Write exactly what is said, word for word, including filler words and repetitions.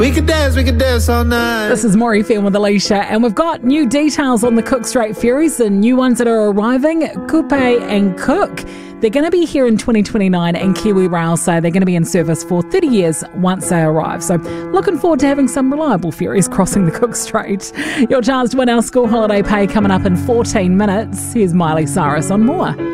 We could dance, we could dance all night. This is Maury Fair with Alicia, and we've got new details on the Cook Strait ferries, the new ones that are arriving, Kupe and Cook. They're going to be here in twenty twenty-nine, and Kiwi Rail say they're going to be in service for thirty years once they arrive. So looking forward to having some reliable ferries crossing the Cook Strait. Your chance to win our school holiday pay coming up in fourteen minutes. Here's Miley Cyrus on more.